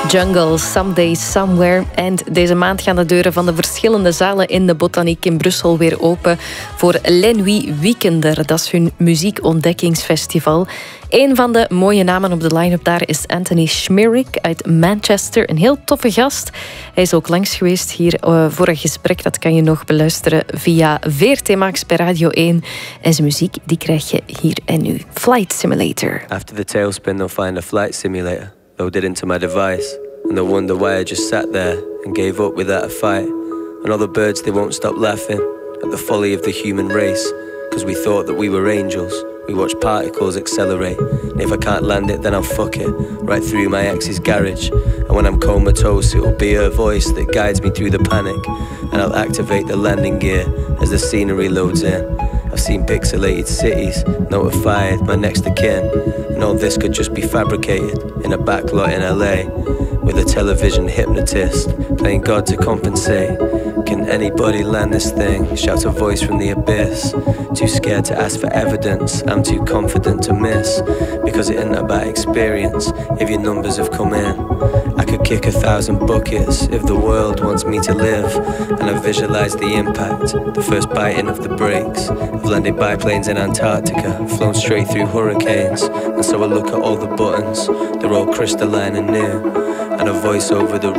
Jungle, Someday, Somewhere. En deze maand gaan de deuren van de verschillende zalen in de Botaniek in Brussel weer open voor Les Nuits Weekender. Dat is hun muziekontdekkingsfestival. Een van de mooie namen op de line-up daar is Anthony Schmierig uit Manchester. Een heel toffe gast. Hij is ook langs geweest hier voor een gesprek. Dat kan je nog beluisteren via VRT Max bij Radio 1. En zijn muziek die krijg je hier en nu. Flight Simulator. After the tailspin they'll find a flight simulator loaded into my device. And they'll wonder why I just sat there and gave up without a fight. And all the birds, they won't stop laughing at the folly of the human race. Cause we thought that we were angels. We watch particles accelerate. And if I can't land it, then I'll fuck it right through my ex's garage. And when I'm comatose, it'll be her voice that guides me through the panic. And I'll activate the landing gear as the scenery loads in. I've seen pixelated cities, notified my next of kin. And all this could just be fabricated in a backlot in LA. With a television hypnotist playing God to compensate. Can anybody land this thing? Shouts a voice from the abyss. Too scared to ask for evidence, I'm too confident to miss. Because it isn't about experience, if your numbers have come in. I could kick 1,000 buckets if the world wants me to live. And I visualize the impact, the first biting of the brakes. I've landed biplanes in Antarctica, flown straight through hurricanes. And so I look at all the buttons, they're all crystalline and new. And a voice over the